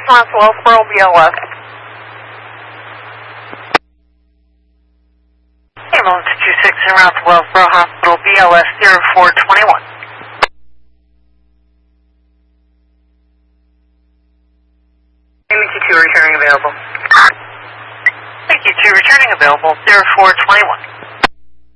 response, Wellsboro BLS. Ambulance 226 en route to Wellsboro Hospital, BLS 0421. MET2 returning available. Thank you, 2 returning available, 0421.